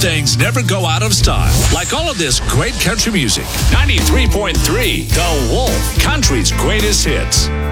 things never go out of style. Like all of this great country music. 93.3 The Wolf, country's greatest hits.